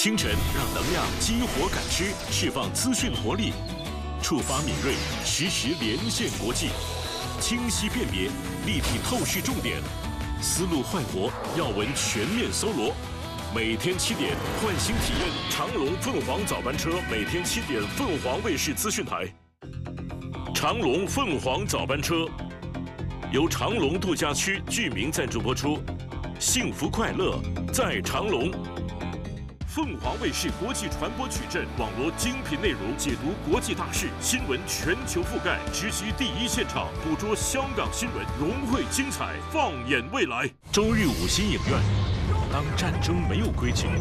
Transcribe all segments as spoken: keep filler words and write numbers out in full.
清晨让能量激活感知，释放资讯活力，触发敏锐，实时连线国际，清晰辨别，立体透视重点，思路焕活，要闻全面搜罗。每天七点换新体验长龙凤凰早班车，每天七点凤凰卫视资讯台。长龙凤凰早班车由长龙度假区居民赞助播出，幸福快乐在长龙。凤凰卫视国际传播矩阵，网络精品内容，解读国际大事，新闻全球覆盖，直击第一现场，捕捉香港新闻，融汇精彩，放眼未来。周日五星影院，当战争没有规矩。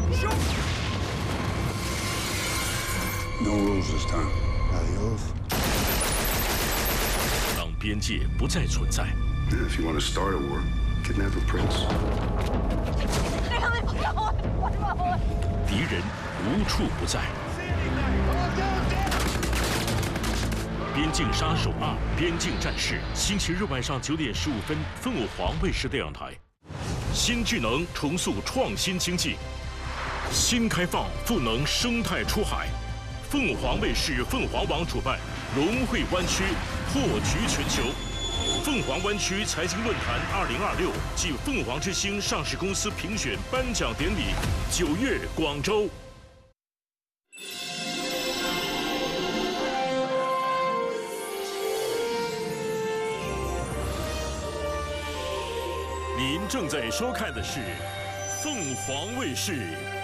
No rules this time. Adios. 当边界不再存在。 If you want to start a war, kidnap a prince. 敌人无处不在。边境杀手二：边境战士，星期日晚上九点十五分，凤凰卫视电视台。新智能重塑创新经济，新开放赋能生态出海。凤凰卫视凤凰网主办，融汇湾区，破局全球。凤凰湾区财经论坛二零二六暨凤凰之星上市公司评选颁奖典礼，九月广州。您正在收看的是凤凰卫视